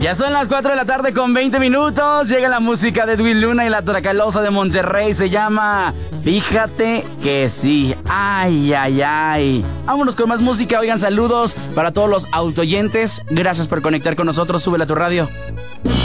Ya son las 4 de la tarde con 20 minutos. Llega la música de Edwin Luna y la Tracalosa de Monterrey. Se llama Fíjate que sí. Ay, ay, ay. Vámonos con más música. Oigan, saludos para todos los autoyentes. Gracias por conectar con nosotros. Súbela a tu radio.